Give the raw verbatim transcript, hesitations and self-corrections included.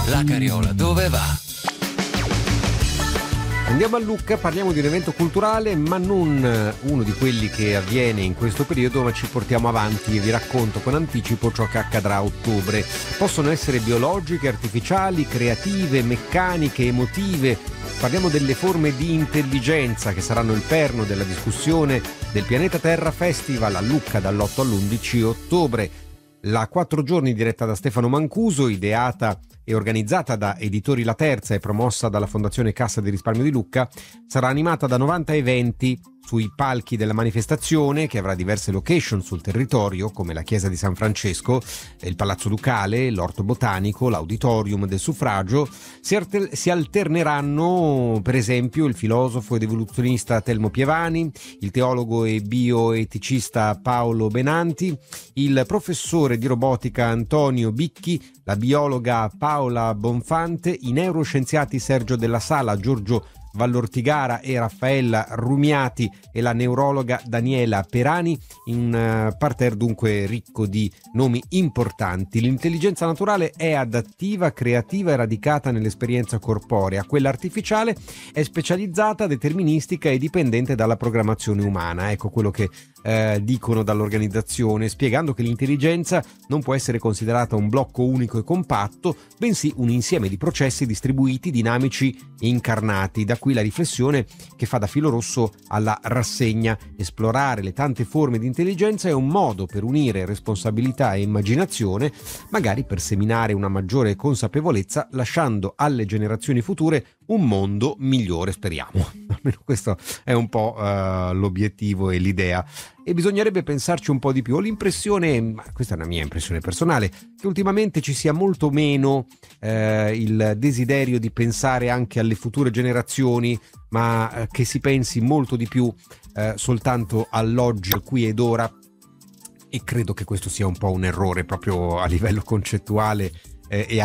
La Carriola dove va? Andiamo a Lucca, parliamo di un evento culturale, ma non uno di quelli che avviene in questo periodo, ma ci portiamo avanti e vi racconto con anticipo ciò che accadrà a ottobre. Possono essere biologiche, artificiali, creative, meccaniche, emotive. Parliamo delle forme di intelligenza che saranno il perno della discussione del Pianeta Terra Festival a Lucca dall'otto all'undici ottobre. La quattro giorni diretta da Stefano Mancuso, ideata e organizzata da Editori La Terza e promossa dalla Fondazione Cassa di Risparmio di Lucca, sarà animata da novanta eventi sui palchi della manifestazione, che avrà diverse location sul territorio come la chiesa di San Francesco, il Palazzo Ducale, l'Orto Botanico, l'Auditorium del Suffragio. Si, alter- si alterneranno per esempio il filosofo ed evoluzionista Telmo Pievani, il teologo e bioeticista Paolo Benanti, il professore di robotica Antonio Bicchi, la biologa Paola Bonfante, i neuroscienziati Sergio Della Sala, Giorgio Vallortigara e Raffaella Rumiati e la neurologa Daniela Perani, in uh, parterre dunque ricco di nomi importanti. L'intelligenza naturale è adattiva, creativa e radicata nell'esperienza corporea. Quella artificiale è specializzata, deterministica e dipendente dalla programmazione umana. Ecco quello che eh, dicono dall'organizzazione, spiegando che l'intelligenza non può essere considerata un blocco unico e compatto, bensì un insieme di processi distribuiti, dinamici e incarnati. Da qui la riflessione che fa da filo rosso alla rassegna. Esplorare le tante forme di intelligenza è un modo per unire responsabilità e immaginazione, magari per seminare una maggiore consapevolezza, lasciando alle generazioni future un mondo migliore, speriamo. Almeno questo è un po' uh, l'obiettivo e l'idea. E bisognerebbe pensarci un po' di più. Ho l'impressione, ma questa è una mia impressione personale, che ultimamente ci sia molto meno eh, il desiderio di pensare anche alle future generazioni, ma eh, che si pensi molto di più eh, soltanto all'oggi, al qui ed ora. E credo che questo sia un po' un errore proprio a livello concettuale eh, e